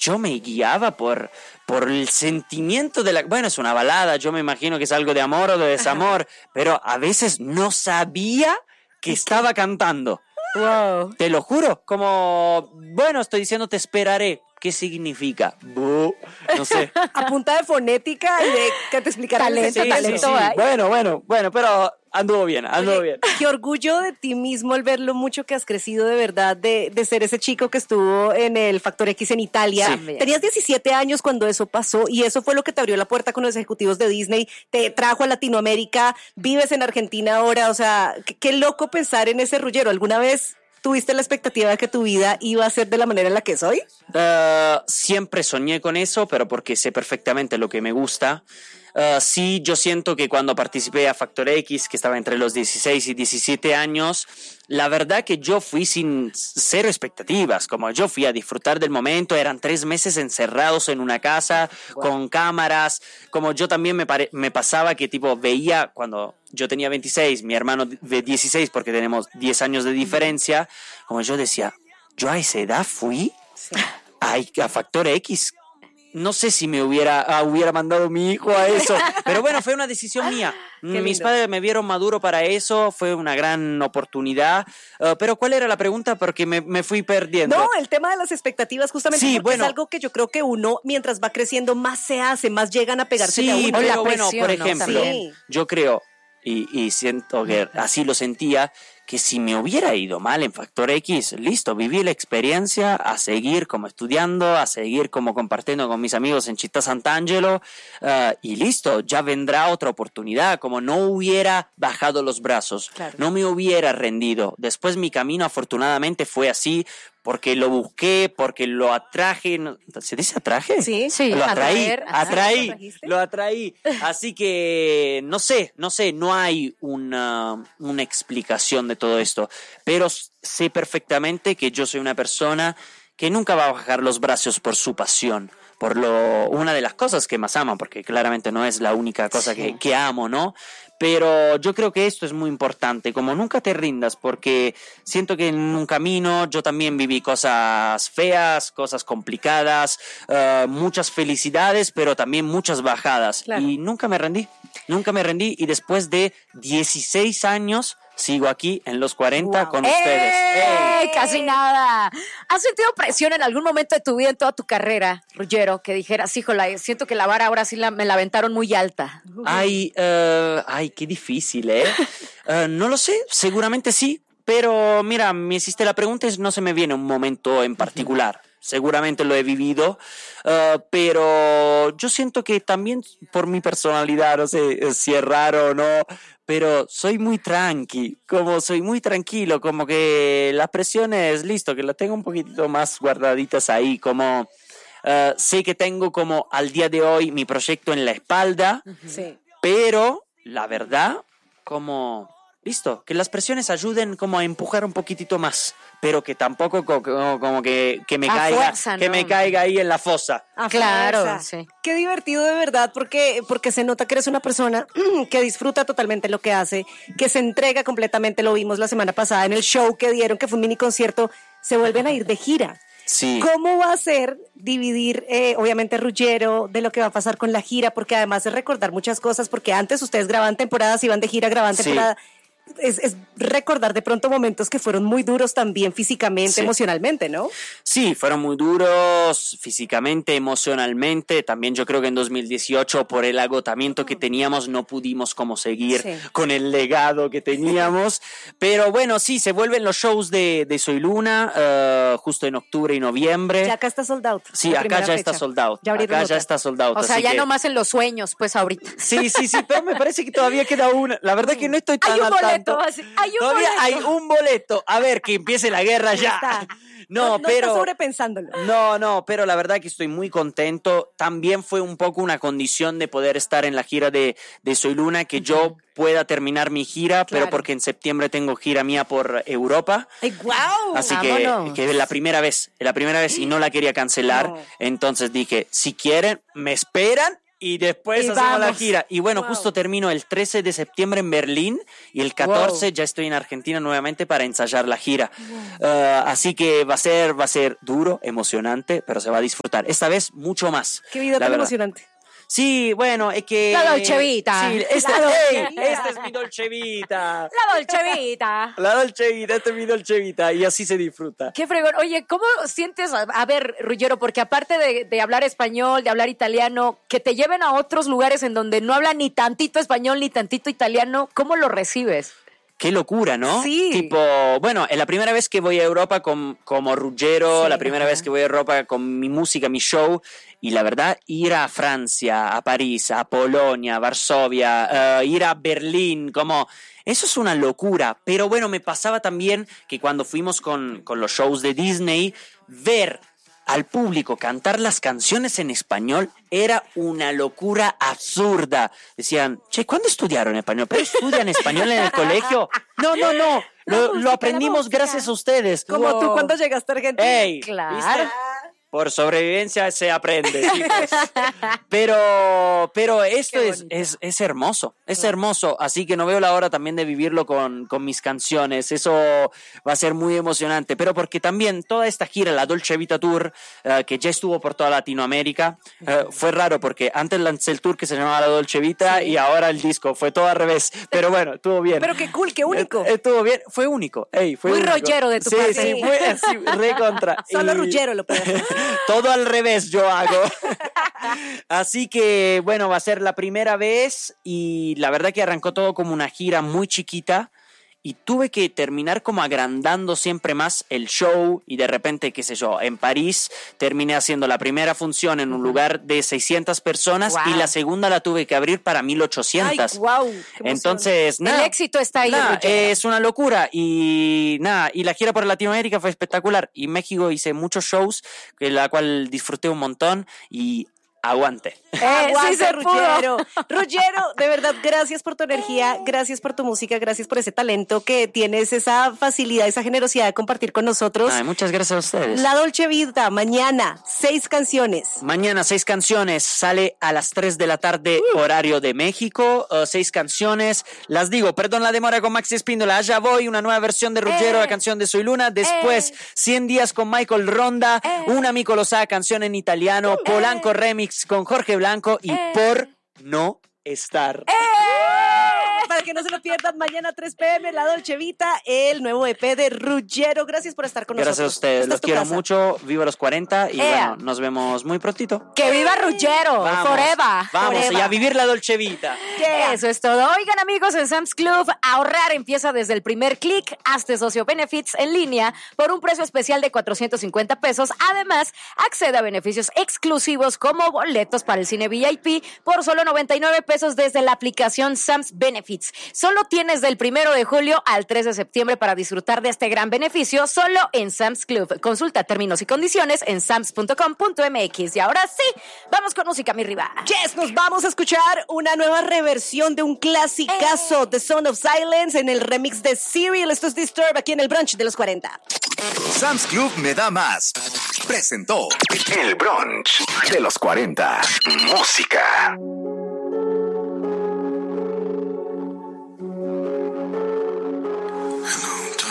yo me guiaba por el sentimiento de la... Bueno, es una balada, yo me imagino que es algo de amor o de desamor, pero a veces no sabía que estaba cantando. Wow. Te lo juro, como, bueno, estoy diciendo te esperaré. ¿Qué significa? No sé. A punta de fonética y de que te explicara Talento, el talento. Sí. ¿eh? Bueno, pero anduvo bien. Qué orgullo de ti mismo el ver lo mucho que has crecido de verdad, de ser ese chico que estuvo en el Factor X en Italia. Sí. Tenías 17 años cuando eso pasó y eso fue lo que te abrió la puerta con los ejecutivos de Disney, te trajo a Latinoamérica, vives en Argentina ahora, o sea, qué loco pensar en ese Ruggiero. ¿Alguna vez tuviste la expectativa de que tu vida iba a ser de la manera en la que es hoy? Siempre soñé con eso, pero porque sé perfectamente lo que me gusta. Sí, yo siento que cuando participé a Factor X, que estaba entre los 16 y 17 años, la verdad que yo fui sin cero expectativas, como yo fui a disfrutar del momento, eran 3 meses encerrados en una casa, con cámaras, como yo también me pasaba que tipo veía cuando yo tenía 26, mi hermano de 16, porque tenemos 10 años de diferencia, como yo decía, yo a esa edad fui a Factor X. No sé si me hubiera mandado mi hijo a eso, pero bueno, fue una decisión mía. Mis padres me vieron maduro para eso, fue una gran oportunidad. Pero ¿cuál era la pregunta? Porque me fui perdiendo. No, el tema de las expectativas justamente, Sí, porque bueno, es algo que yo creo que uno, mientras va creciendo, más se hace, más llegan a pegarse sí, a uno. pero la bueno, presión, por ¿no? ejemplo, También. yo creo, y siento que así lo sentía, que si me hubiera ido mal en Factor X, listo, viví la experiencia, a seguir como estudiando, a seguir como compartiendo con mis amigos en Città Sant'Angelo, y listo, ya vendrá otra oportunidad, como no hubiera bajado los brazos, Claro. no me hubiera rendido. Después mi camino afortunadamente fue así, porque lo busqué, porque lo atraje, ¿se dice atraje? Sí, Sí, Lo atraí, atraer, lo atraí. Así que no sé, no hay una explicación de todo esto, pero sé perfectamente que yo soy una persona que nunca va a bajar los brazos por su pasión, por una de las cosas que más amo, porque claramente no es la única cosa que amo, ¿no? Pero yo creo que esto es muy importante, como nunca te rindas, porque siento que en un camino yo también viví cosas feas, cosas complicadas, muchas felicidades, pero también muchas bajadas. Claro. Y nunca me rendí y después de 16 años sigo aquí en los 40 Wow. con ustedes. ¡Ey! Casi nada. ¿Has sentido presión en algún momento de tu vida, en toda tu carrera, Ruggiero, que dijeras, híjola, siento que la vara ahora sí me la aventaron muy alta? Ay, qué difícil, ¿eh? No lo sé, seguramente sí, pero mira, me hiciste la pregunta y no se me viene un momento en particular. Seguramente lo he vivido, pero yo siento que también por mi personalidad, no sé si es raro o no, pero soy muy tranquilo, como que las presiones, listo, que las tengo un poquitito más guardaditas ahí, como sé que tengo como al día de hoy mi proyecto en la espalda, Sí. pero la verdad, como, listo, que las presiones ayuden como a empujar un poquitito más, pero que tampoco como que me A caiga, fuerza, que ¿no? me caiga ahí en la fosa. A Claro, fuerza. sí. Qué divertido de verdad, porque se nota que eres una persona que disfruta totalmente lo que hace, que se entrega completamente. Lo vimos la semana pasada en el show que dieron, que fue un mini concierto. Se vuelven a ir de gira. Sí. ¿Cómo va a ser dividir, obviamente, Ruggiero, de lo que va a pasar con la gira? Porque además es recordar muchas cosas, porque antes ustedes grababan temporadas, iban de gira, grababan Sí. temporada. Es recordar de pronto momentos que fueron muy duros también físicamente, Sí. emocionalmente, ¿no? Sí, fueron muy duros físicamente, emocionalmente. También yo creo que en 2018 por el agotamiento que teníamos no pudimos como seguir Sí. con el legado que teníamos. Pero bueno, sí, se vuelven los shows de Soy Luna justo en octubre y noviembre. Ya acá está sold out. Sí, la acá primera ya fecha. está sold out. Ya abrieron Acá ya otra. está sold out. O sea, así ya que... nomás en los sueños, pues ahorita. Sí, pero me parece que todavía queda una. La verdad que no estoy tan Hay un al boleto, tanto. así, hay un Todavía boleto. hay un boleto. A ver, que empiece la guerra ya. está. No, No pero... está sobrepensándolo. No, pero la verdad que estoy muy contento. También fue un poco una condición de poder estar en la gira de Soy Luna, que yo pueda terminar mi gira, pero Claro. porque en septiembre tengo gira mía por Europa. ¡Ay, guau! Así Vámonos. que es la primera vez y no la quería cancelar. No. Entonces dije, si quieren, me esperan y después Y hacemos la vamos. gira. Y bueno, Wow. justo termino el 13 de septiembre en Berlín y el 14 ya estoy en Argentina nuevamente para ensayar la gira. Así que va a ser duro, emocionante, pero se va a disfrutar. Esta vez mucho más. Qué vida la tan verdad. emocionante. Sí, bueno, es que... La Dolce Vita. Sí, La Dolce ey, Vita. esta es mi Dolce Vita. La Dolce Vita. La Dolce Vita, esta es mi Dolce Vita. Y así se disfruta. Qué fregón. Oye, ¿cómo sientes? A ver, Ruggero, porque aparte de hablar español, de hablar italiano, que te lleven a otros lugares en donde no hablan ni tantito español ni tantito italiano, ¿cómo lo recibes? Qué locura, ¿no? Sí. Tipo, bueno, es la primera vez que voy a Europa como Ruggero, Sí, la primera vez que voy a Europa con mi música, mi show. Y la verdad, ir a Francia, a París, a Polonia, a Varsovia, ir a Berlín, como... Eso es una locura. Pero bueno, me pasaba también que cuando fuimos con los shows de Disney, ver al público cantar las canciones en español era una locura absurda. Decían, che, ¿cuándo estudiaron español? ¿Pero estudian español en el colegio? No. Lo aprendimos gracias a ustedes. Como tú Wow. cuando llegaste a Argentina. ¡Ey! Claro. ¿viste? Por sobrevivencia se aprende, chicos. Pero esto Qué es hermoso, es hermoso. Así que no veo la hora también de vivirlo con mis canciones. Eso va a ser muy emocionante. Pero porque también toda esta gira, la Dolce Vita Tour, que ya estuvo por toda Latinoamérica, fue raro porque antes lancé el tour que se llamaba la Dolce Vita y ahora el disco. Fue todo al revés. Pero bueno, estuvo bien. Pero qué cool, qué único. Estuvo bien, fue único. Ey, fue Muy único. rollero de tu sí, parte. Sí, fue así, recontra. Solo Y- Ruggero lo puede hacer. todo al revés yo hago. Así que, bueno, va a ser la primera vez y la verdad que arrancó todo como una gira muy chiquita y tuve que terminar como agrandando siempre más el show y de repente, qué sé yo, en París terminé haciendo la primera función en un lugar de 600 personas Wow. y la segunda la tuve que abrir para 1800. Ay, wow. Entonces, El nada, éxito está ahí, nada, Ruggero. es una locura y nada, y la gira por Latinoamérica fue espectacular y en México hice muchos shows, que la cual disfruté un montón y aguante. Sí Aguante, se pudo. Ruggero. Ruggero, de verdad, gracias por tu energía, gracias por tu música, gracias por ese talento que tienes, esa facilidad, esa generosidad de compartir con nosotros. Ay, muchas gracias a ustedes. La Dolce Vita, mañana, 6 canciones. Mañana 6 canciones, sale a las 3 de la tarde, horario de México, 6 canciones, las digo, perdón la demora con Maxi Espíndola, allá voy, una nueva versión de Ruggero, la canción de Soy Luna, después 100 días con Michael Ronda, una Mico Lozada canción en italiano, Polanco Remix con Jorge Blanco y Por No Estar. Para que no se lo pierdan, mañana 3 p.m. La Dolce Vita, el nuevo EP de Ruggero. Gracias por estar con Gracias a nosotros. ustedes, Esta los es tu quiero casa. mucho, viva los 40 y Ea. bueno, nos vemos muy prontito. ¡Que viva Ruggero! Vamos, ¡Forever! Vamos, Forever. y a vivir la Dolce Vita. Eso es todo. Oigan, amigos, en Sam's Club, ahorrar empieza desde el primer clic. Hazte socio Benefits en línea por un precio especial de 450 pesos. Además, accede a beneficios exclusivos como boletos para el cine VIP por solo 99 pesos desde la aplicación Sam's Benefits. Solo tienes del 1 de julio al 3 de septiembre para disfrutar de este gran beneficio solo en Sam's Club. Consulta términos y condiciones en sams.com.mx. Y ahora sí, vamos con música, mi rival. Yes, nos vamos a escuchar una nueva reversión de un clasicazo, The Sound of Silence, en el remix de Cyril. Esto es Disturb aquí en el brunch de los 40. Sam's Club me da más. Presentó el brunch de los 40. Música.